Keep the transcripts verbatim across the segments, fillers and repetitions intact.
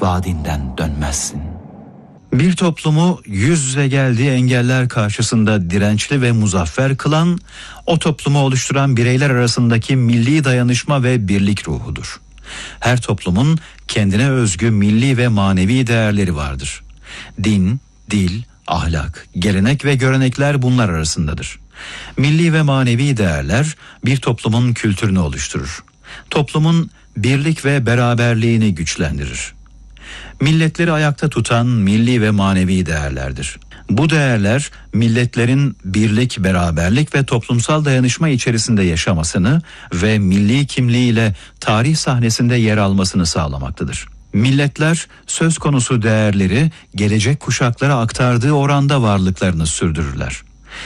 vaadinden dönmezsin. Bir toplumu yüz yüze geldiği engeller karşısında dirençli ve muzaffer kılan, o toplumu oluşturan bireyler arasındaki milli dayanışma ve birlik ruhudur. Her toplumun kendine özgü milli ve manevi değerleri vardır. Din, dil, ahlak, gelenek ve görenekler bunlar arasındadır. Milli ve manevi değerler bir toplumun kültürünü oluşturur. Toplumun birlik ve beraberliğini güçlendirir. Milletleri ayakta tutan milli ve manevi değerlerdir. Bu değerler milletlerin birlik, beraberlik ve toplumsal dayanışma içerisinde yaşamasını ve milli kimliğiyle tarih sahnesinde yer almasını sağlamaktadır. Milletler söz konusu değerleri gelecek kuşaklara aktardığı oranda varlıklarını sürdürürler.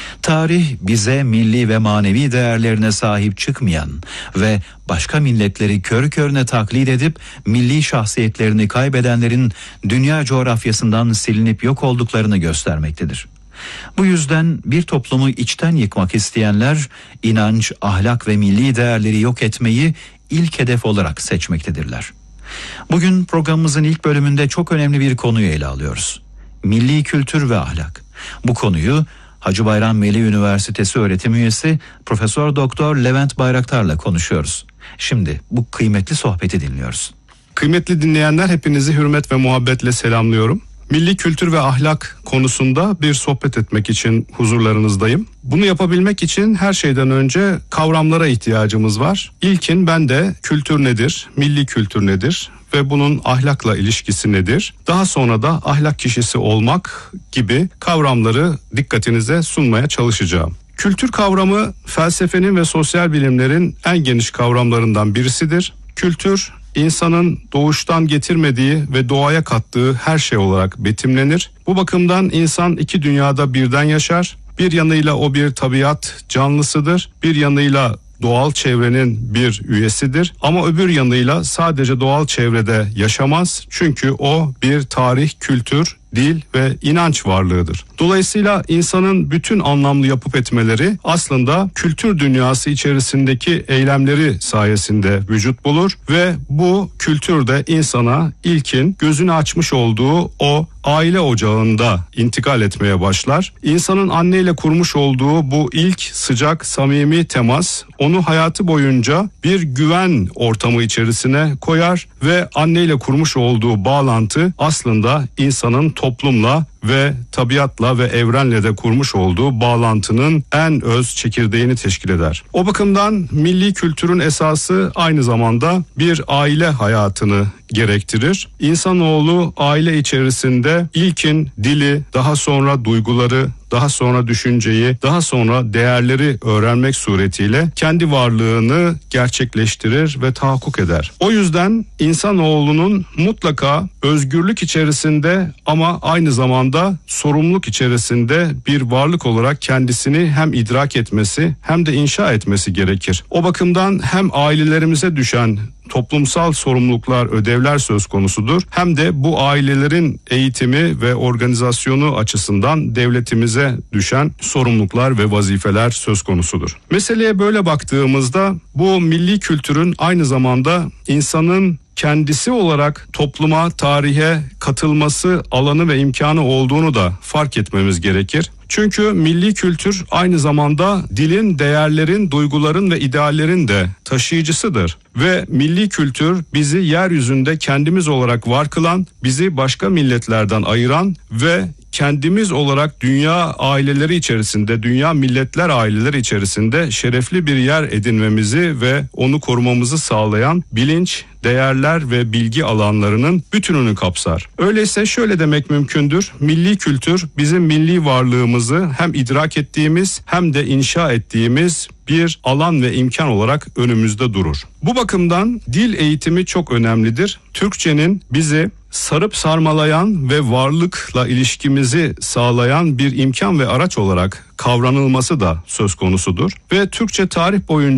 Tarih bize milli ve manevi değerlerine sahip çıkmayan ve başka milletleri körü körüne taklit edip milli şahsiyetlerini kaybedenlerin dünya coğrafyasından silinip yok olduklarını göstermektedir. Bu yüzden bir toplumu içten yıkmak isteyenler inanç, ahlak ve milli değerleri yok etmeyi ilk hedef olarak seçmektedirler. Bugün programımızın ilk bölümünde çok önemli bir konuyu ele alıyoruz. Milli kültür ve ahlak. Bu konuyu Hacı Bayram Veli Üniversitesi öğretim üyesi Profesör Doktor Levent Bayraktar'la konuşuyoruz. Şimdi bu kıymetli sohbeti dinliyoruz. Kıymetli dinleyenler, hepinizi hürmet ve muhabbetle selamlıyorum. Milli kültür ve ahlak konusunda bir sohbet etmek için huzurlarınızdayım. Bunu yapabilmek için her şeyden önce kavramlara ihtiyacımız var. İlkin ben de kültür nedir, milli kültür nedir ve bunun ahlakla ilişkisi nedir? Daha sonra da ahlak kişisi olmak gibi kavramları dikkatinize sunmaya çalışacağım. Kültür kavramı felsefenin ve sosyal bilimlerin en geniş kavramlarından birisidir. Kültür, insanın doğuştan getirmediği ve doğaya kattığı her şey olarak betimlenir. Bu bakımdan insan iki dünyada birden yaşar. Bir yanıyla o bir tabiat canlısıdır. Bir yanıyla doğal çevrenin bir üyesidir. Ama öbür yanıyla sadece doğal çevrede yaşamaz. Çünkü o bir tarih, kültür, dil ve inanç varlığıdır. Dolayısıyla insanın bütün anlamlı yapıp etmeleri aslında kültür dünyası içerisindeki eylemleri sayesinde vücut bulur ve bu kültür de insana ilkin gözünü açmış olduğu o aile ocağında intikal etmeye başlar. İnsanın anneyle kurmuş olduğu bu ilk sıcak, samimi temas onu hayatı boyunca bir güven ortamı içerisine koyar ve anneyle kurmuş olduğu bağlantı aslında insanın toplumla ve tabiatla ve evrenle de kurmuş olduğu bağlantının en öz çekirdeğini teşkil eder. O bakımdan milli kültürün esası aynı zamanda bir aile hayatını gerektirir. İnsanoğlu aile içerisinde ilkin dili, daha sonra duyguları, daha sonra düşünceyi, daha sonra değerleri öğrenmek suretiyle kendi varlığını gerçekleştirir ve tahakkuk eder. O yüzden insanoğlunun mutlaka özgürlük içerisinde ama aynı zamanda sorumluluk içerisinde bir varlık olarak kendisini hem idrak etmesi hem de inşa etmesi gerekir. O bakımdan hem ailelerimize düşen toplumsal sorumluluklar, ödevler söz konusudur. Hem de bu ailelerin eğitimi ve organizasyonu açısından devletimize düşen sorumluluklar ve vazifeler söz konusudur. Meseleye böyle baktığımızda bu milli kültürün aynı zamanda insanın kendisi olarak topluma, tarihe katılması alanı ve imkanı olduğunu da fark etmemiz gerekir. Çünkü milli kültür aynı zamanda dilin, değerlerin, duyguların ve ideallerin de taşıyıcısıdır. Ve milli kültür bizi yeryüzünde kendimiz olarak var kılan, bizi başka milletlerden ayıran ve kendimiz olarak dünya aileleri içerisinde, dünya milletler aileleri içerisinde şerefli bir yer edinmemizi ve onu korumamızı sağlayan bilinç, değerler ve bilgi alanlarının bütününü kapsar. Öyleyse şöyle demek mümkündür. Milli kültür bizim milli varlığımızı hem idrak ettiğimiz hem de inşa ettiğimiz bir alan ve imkan olarak önümüzde durur. Bu bakımdan dil eğitimi çok önemlidir. Türkçenin bizi sarıp sarmalayan ve varlıkla ilişkimizi sağlayan bir imkan ve araç olarak kavranılması da söz konusudur. Ve Türkçe tarih boyunca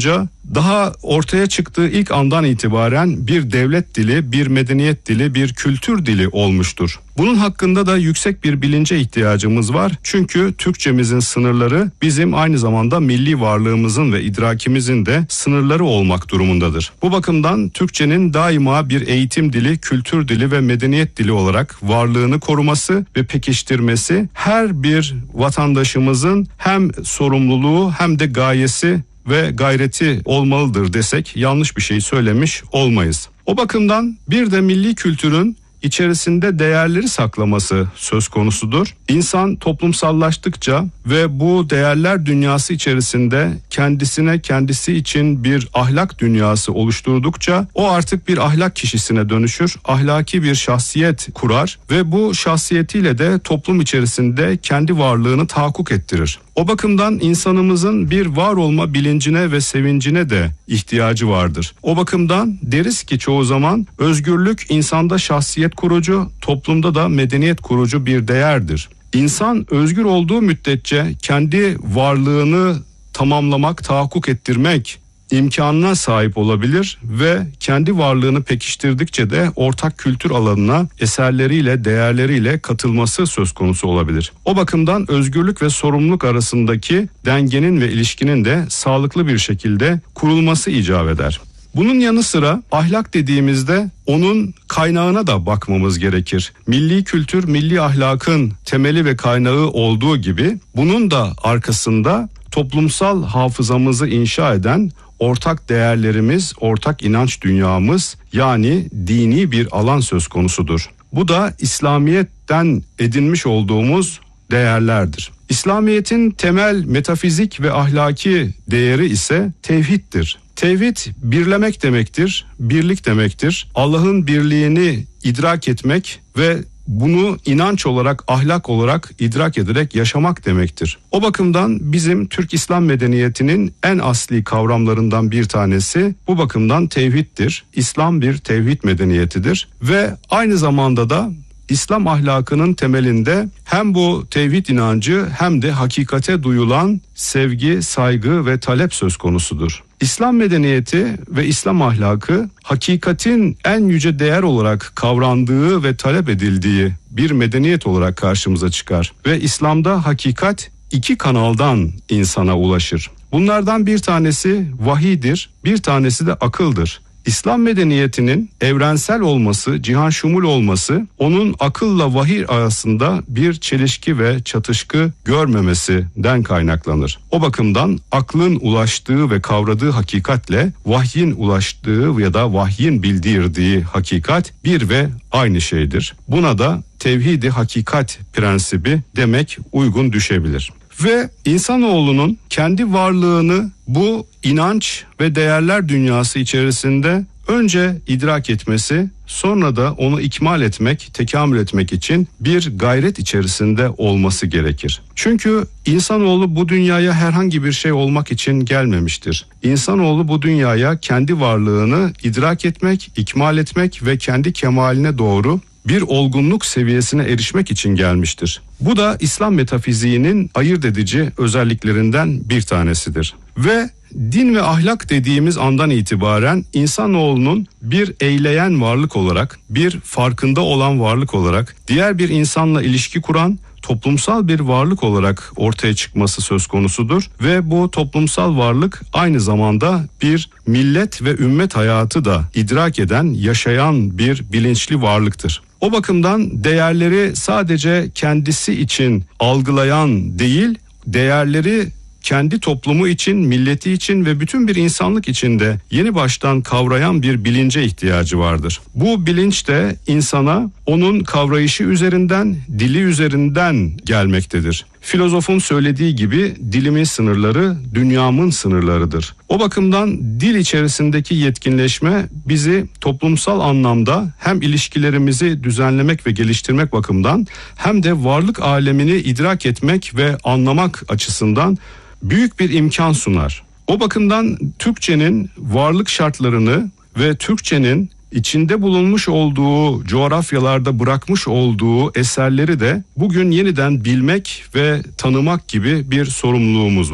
daha ortaya çıktığı ilk andan itibaren bir devlet dili, bir medeniyet dili, bir kültür dili olmuştur. Bunun hakkında da yüksek bir bilince ihtiyacımız var. Çünkü Türkçemizin sınırları bizim aynı zamanda milli varlığımızın ve idrakimizin de sınırları olmak durumundadır. Bu bakımdan Türkçenin daima bir eğitim dili, kültür dili ve medeniyet dili olarak varlığını koruması ve pekiştirmesi her bir vatandaşımızın hem sorumluluğu hem de gayesi ve gayreti olmalıdır desek yanlış bir şey söylemiş olmayız. O bakımdan bir de milli kültürün içerisinde değerleri saklaması söz konusudur. İnsan toplumsallaştıkça ve bu değerler dünyası içerisinde kendisine kendisi için bir ahlak dünyası oluşturdukça o artık bir ahlak kişisine dönüşür, ahlaki bir şahsiyet kurar ve bu şahsiyetiyle de toplum içerisinde kendi varlığını tahakkuk ettirir. O bakımdan insanımızın bir var olma bilincine ve sevincine de ihtiyacı vardır. O bakımdan deriz ki çoğu zaman özgürlük insanda şahsiyet kurucu, toplumda da medeniyet kurucu bir değerdir. İnsan özgür olduğu müddetçe kendi varlığını tamamlamak, tahakkuk ettirmek imkanına sahip olabilir ve kendi varlığını pekiştirdikçe de ortak kültür alanına eserleriyle, değerleriyle katılması söz konusu olabilir. O bakımdan özgürlük ve sorumluluk arasındaki dengenin ve ilişkinin de sağlıklı bir şekilde kurulması icap eder. Bunun yanı sıra ahlak dediğimizde onun kaynağına da bakmamız gerekir. Milli kültür, milli ahlakın temeli ve kaynağı olduğu gibi bunun da arkasında toplumsal hafızamızı inşa eden ortak değerlerimiz, ortak inanç dünyamız yani dini bir alan söz konusudur. Bu da İslamiyet'ten edinmiş olduğumuz değerlerdir. İslamiyet'in temel metafizik ve ahlaki değeri ise tevhiddir. Tevhid birlemek demektir, birlik demektir. Allah'ın birliğini idrak etmek ve bunu inanç olarak, ahlak olarak idrak ederek yaşamak demektir. O bakımdan bizim Türk İslam medeniyetinin en asli kavramlarından bir tanesi bu bakımdan tevhiddir. İslam bir tevhid medeniyetidir ve aynı zamanda da İslam ahlakının temelinde hem bu tevhid inancı hem de hakikate duyulan sevgi, saygı ve talep söz konusudur. İslam medeniyeti ve İslam ahlakı hakikatin en yüce değer olarak kavrandığı ve talep edildiği bir medeniyet olarak karşımıza çıkar. Ve İslam'da hakikat iki kanaldan insana ulaşır. Bunlardan bir tanesi vahiydir, bir tanesi de akıldır. İslam medeniyetinin evrensel olması, cihan şumul olması, onun akılla vahiy arasında bir çelişki ve çatışkı görmemesinden kaynaklanır. O bakımdan aklın ulaştığı ve kavradığı hakikatle vahyin ulaştığı ya da vahyin bildirdiği hakikat bir ve aynı şeydir. Buna da tevhid-i hakikat prensibi demek uygun düşebilir. Ve insanoğlunun kendi varlığını bu inanç ve değerler dünyası içerisinde önce idrak etmesi, sonra da onu ikmal etmek, tekamül etmek için bir gayret içerisinde olması gerekir. Çünkü insanoğlu bu dünyaya herhangi bir şey olmak için gelmemiştir. İnsanoğlu bu dünyaya kendi varlığını idrak etmek, ikmal etmek ve kendi kemaline doğru bir olgunluk seviyesine erişmek için gelmiştir. Bu da İslam metafiziğinin ayırt edici özelliklerinden bir tanesidir. Ve din ve ahlak dediğimiz andan itibaren insanoğlunun bir eyleyen varlık olarak, bir farkında olan varlık olarak, diğer bir insanla ilişki kuran toplumsal bir varlık olarak ortaya çıkması söz konusudur ve bu toplumsal varlık aynı zamanda bir millet ve ümmet hayatı da idrak eden, yaşayan bir bilinçli varlıktır. O bakımdan değerleri sadece kendisi için algılayan değil, değerleri kendi toplumu için, milleti için ve bütün bir insanlık için de yeni baştan kavrayan bir bilince ihtiyacı vardır. Bu bilinç de insana onun kavrayışı üzerinden, dili üzerinden gelmektedir. Filozofun söylediği gibi dilimin sınırları dünyamın sınırlarıdır. O bakımdan dil içerisindeki yetkinleşme bizi toplumsal anlamda hem ilişkilerimizi düzenlemek ve geliştirmek bakımından hem de varlık alemini idrak etmek ve anlamak açısından büyük bir imkan sunar. O bakımdan Türkçenin varlık şartlarını ve Türkçenin içinde bulunmuş olduğu coğrafyalarda bırakmış olduğu eserleri de bugün yeniden bilmek ve tanımak gibi bir sorumluluğumuz var.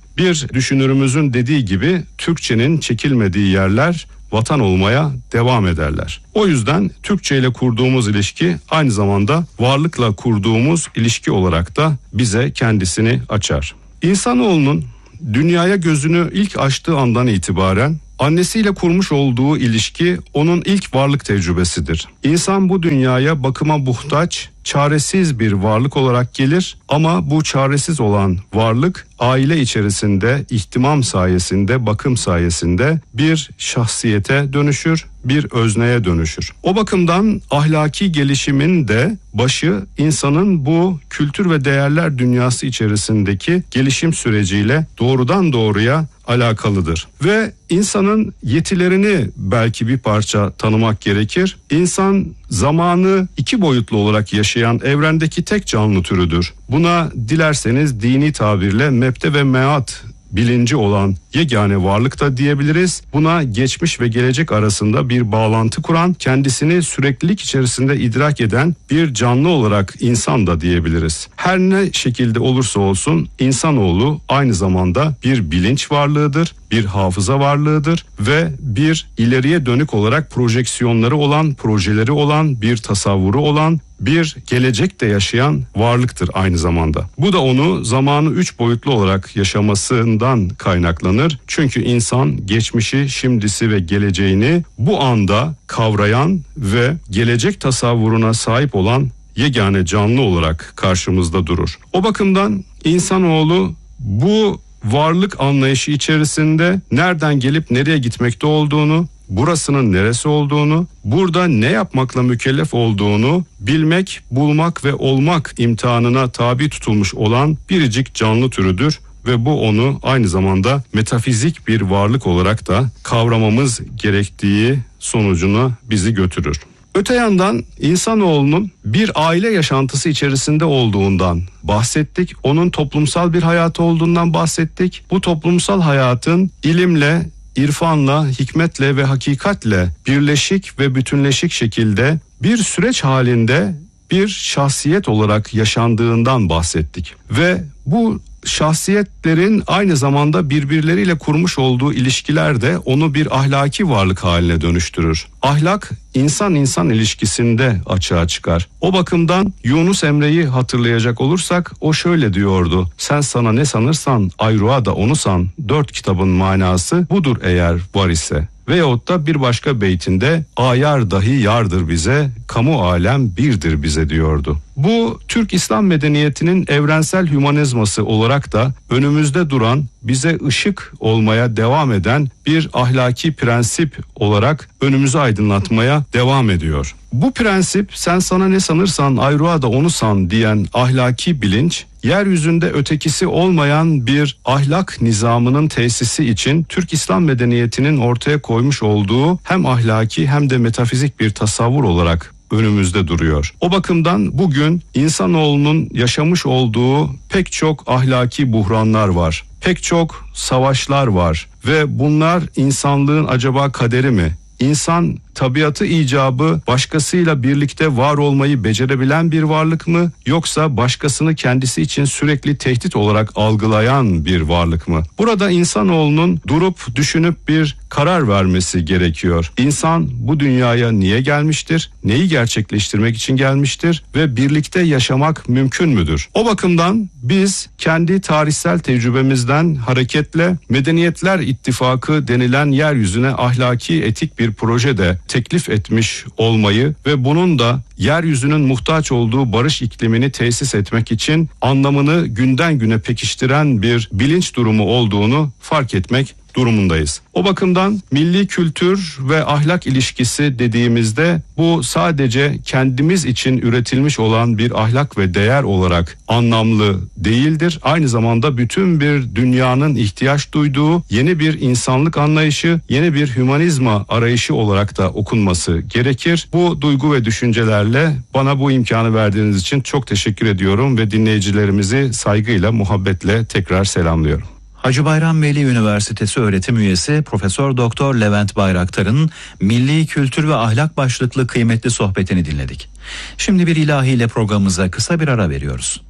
Bir düşünürümüzün dediği gibi Türkçenin çekilmediği yerler vatan olmaya devam ederler. O yüzden Türkçe ile kurduğumuz ilişki aynı zamanda varlıkla kurduğumuz ilişki olarak da bize kendisini açar. İnsanoğlunun dünyaya gözünü ilk açtığı andan itibaren annesiyle kurmuş olduğu ilişki onun ilk varlık tecrübesidir. İnsan bu dünyaya bakıma muhtaç, çaresiz bir varlık olarak gelir ama bu çaresiz olan varlık aile içerisinde ihtimam sayesinde, bakım sayesinde bir şahsiyete dönüşür, bir özneye dönüşür. O bakımdan ahlaki gelişimin de başı insanın bu kültür ve değerler dünyası içerisindeki gelişim süreciyle doğrudan doğruya alakalıdır. Ve insanın yetilerini belki bir parça tanımak gerekir. İnsan zamanı iki boyutlu olarak yaşayan evrendeki tek canlı türüdür. Buna dilerseniz dini tabirle mebde ve meat bilinci olan yegane varlık da diyebiliriz. Buna geçmiş ve gelecek arasında bir bağlantı kuran, kendisini süreklilik içerisinde idrak eden bir canlı olarak insan da diyebiliriz. Her ne şekilde olursa olsun insanoğlu aynı zamanda bir bilinç varlığıdır, bir hafıza varlığıdır ve bir ileriye dönük olarak projeksiyonları olan, projeleri olan, bir tasavvuru olan, bir gelecekte yaşayan varlıktır aynı zamanda. Bu da onu zamanı üç boyutlu olarak yaşamasından kaynaklanır. Çünkü insan geçmişi, şimdisi ve geleceğini bu anda kavrayan ve gelecek tasavvuruna sahip olan yegane canlı olarak karşımızda durur. O bakımdan insanoğlu bu varlık anlayışı içerisinde nereden gelip nereye gitmekte olduğunu, burasının neresi olduğunu, burada ne yapmakla mükellef olduğunu bilmek, bulmak ve olmak imtihanına tabi tutulmuş olan biricik canlı türüdür ve bu onu aynı zamanda metafizik bir varlık olarak da kavramamız gerektiği sonucuna bizi götürür. Öte yandan insanoğlunun bir aile yaşantısı içerisinde olduğundan bahsettik. Onun toplumsal bir hayatı olduğundan bahsettik. Bu toplumsal hayatın ilimle, irfanla, hikmetle ve hakikatle birleşik ve bütünleşik şekilde bir süreç halinde bir şahsiyet olarak yaşandığından bahsettik. Ve bu şahsiyetlerin aynı zamanda birbirleriyle kurmuş olduğu ilişkiler de onu bir ahlaki varlık haline dönüştürür. Ahlak insan-insan ilişkisinde açığa çıkar. O bakımdan Yunus Emre'yi hatırlayacak olursak o şöyle diyordu: sen sana ne sanırsan ayrığa da onu san, dört kitabın manası budur eğer var ise. Veyahut da bir başka beytinde ayar dahi yardır bize, kamu alem birdir bize diyordu. Bu Türk İslam medeniyetinin evrensel hümanizması olarak da önümüzde duran, bize ışık olmaya devam eden bir ahlaki prensip olarak önümüzü aydınlatmaya devam ediyor. Bu prensip sen sana ne sanırsan ayrığa da onu san diyen ahlaki bilinç, yeryüzünde ötekisi olmayan bir ahlak nizamının tesisi için Türk İslam medeniyetinin ortaya koymuş olduğu hem ahlaki hem de metafizik bir tasavvur olarak önümüzde duruyor. O bakımdan bugün insanoğlunun yaşamış olduğu pek çok ahlaki buhranlar var. Pek çok savaşlar var ve bunlar insanlığın acaba kaderi mi? İnsan tabiatı icabı başkasıyla birlikte var olmayı becerebilen bir varlık mı, yoksa başkasını kendisi için sürekli tehdit olarak algılayan bir varlık mı? Burada insanoğlunun durup düşünüp bir karar vermesi gerekiyor. İnsan bu dünyaya niye gelmiştir? Neyi gerçekleştirmek için gelmiştir? Ve birlikte yaşamak mümkün müdür? O bakımdan biz kendi tarihsel tecrübemizden hareketle Medeniyetler İttifakı denilen yeryüzüne ahlaki etik bir projede teklif etmiş olmayı ve bunun da yeryüzünün muhtaç olduğu barış iklimini tesis etmek için anlamını günden güne pekiştiren bir bilinç durumu olduğunu fark etmek durumundayız. O bakımdan milli kültür ve ahlak ilişkisi dediğimizde bu sadece kendimiz için üretilmiş olan bir ahlak ve değer olarak anlamlı değildir. Aynı zamanda bütün bir dünyanın ihtiyaç duyduğu yeni bir insanlık anlayışı, yeni bir hümanizma arayışı olarak da okunması gerekir. Bu duygu ve düşüncelerle bana bu imkanı verdiğiniz için çok teşekkür ediyorum ve dinleyicilerimizi saygıyla, muhabbetle tekrar selamlıyorum. Hacı Bayram Veli Üniversitesi öğretim üyesi Profesör Doktor Levent Bayraktar'ın Milli Kültür ve Ahlak başlıklı kıymetli sohbetini dinledik. Şimdi bir ilahiyle programımıza kısa bir ara veriyoruz.